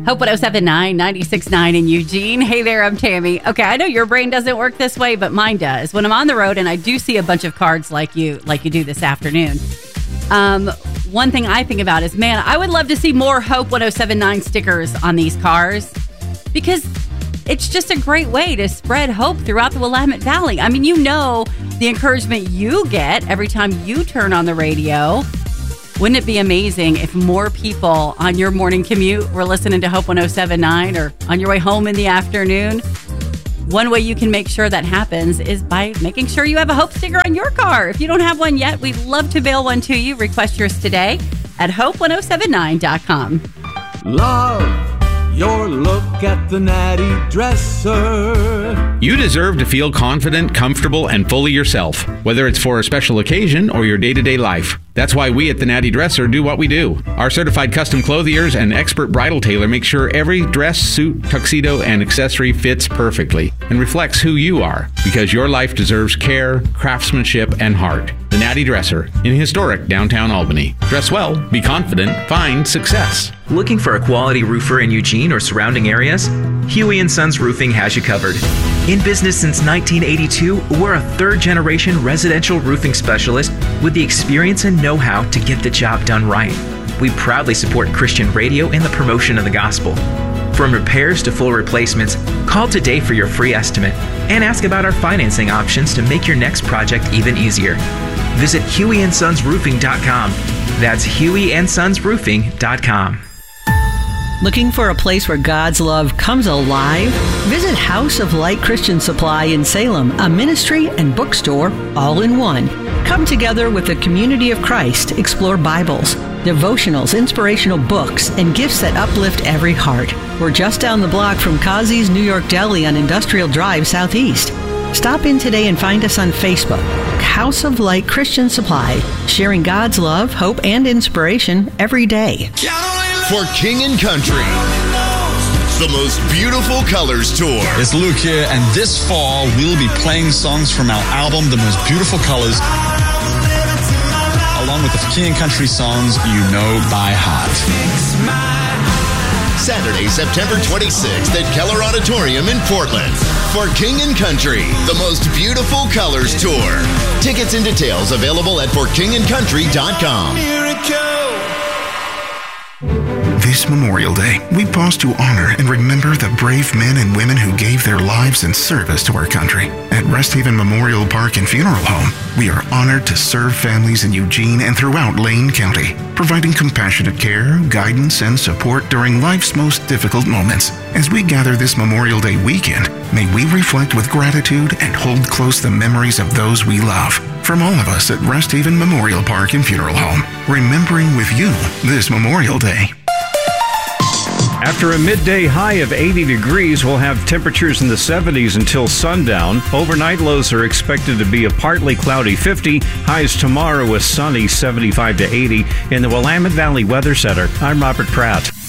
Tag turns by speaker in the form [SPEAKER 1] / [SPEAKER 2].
[SPEAKER 1] Hope 107.9, 96.9 in Eugene. Hey there, I'm Tammy. Okay, I know your brain doesn't work this way, but mine does. When I'm on the road and I do see a bunch of cards like you do this afternoon, one thing I think about is, man, I would love to see more Hope 107.9 stickers on these cars, because it's just a great way to spread hope throughout the Willamette Valley. I mean, you know the encouragement you get every time you turn on the radio. Wouldn't it be amazing if more people on your morning commute were listening to Hope 107.9 or on your way home in the afternoon? One way you can make sure that happens is by making sure you have a Hope sticker on your car. If you don't have one yet, we'd love to mail one to you. Request yours today at hope1079.com.
[SPEAKER 2] Love your look at the Natty Dresser.
[SPEAKER 3] You deserve to feel confident, comfortable, and fully yourself, whether it's for a special occasion or your day-to-day life. That's why we at the Natty Dresser do what we do. Our certified custom clothiers and expert bridal tailor make sure every dress, suit, tuxedo, and accessory fits perfectly and reflects who you are, because your life deserves care, craftsmanship, and heart. The Natty Dresser in historic downtown Albany. Dress well, be confident, find success.
[SPEAKER 4] Looking for a quality roofer in Eugene or surrounding areas? Huey & Sons Roofing has you covered. In business since 1982, we're a third-generation residential roofing specialist with the experience and know-how to get the job done right. We proudly support Christian radio and the promotion of the gospel. From repairs to full replacements, call today for your free estimate and ask about our financing options to make your next project even easier. Visit HueyandSonsRoofing.com. That's HueyandSonsRoofing.com.
[SPEAKER 5] Looking for a place where God's love comes alive? Visit House of Light Christian Supply in Salem, a ministry and bookstore all in one. Come together with the community of Christ, explore Bibles, devotionals, inspirational books, and gifts that uplift every heart. We're just down the block from Kazi's New York Deli on Industrial Drive Southeast. Stop in today and find us on Facebook. House of Light Christian Supply, sharing God's love, hope, and inspiration every day.
[SPEAKER 6] For King and Country, the most beautiful colors tour.
[SPEAKER 7] It's Luke here, and this fall we'll be playing songs from our album, The Most Beautiful Colors, along with the King and Country songs you know by heart.
[SPEAKER 6] Saturday, September 26th at Keller Auditorium in Portland. For King and Country, the most beautiful colors tour. Tickets and details available at forkingandcountry.com.
[SPEAKER 8] This Memorial Day, we pause to honor and remember the brave men and women who gave their lives in service to our country. At Resthaven Memorial Park and Funeral Home, we are honored to serve families in Eugene and throughout Lane County, providing compassionate care, guidance, and support during life's most difficult moments. As we gather this Memorial Day weekend, may we reflect with gratitude and hold close the memories of those we love. From all of us at Resthaven Memorial Park and Funeral Home, remembering with you this Memorial Day.
[SPEAKER 9] After a midday high of 80 degrees, we'll have temperatures in the 70s until sundown. Overnight lows are expected to be a partly cloudy 50. Highs tomorrow with sunny 75 to 80. In the Willamette Valley Weather Center, I'm Robert Pratt.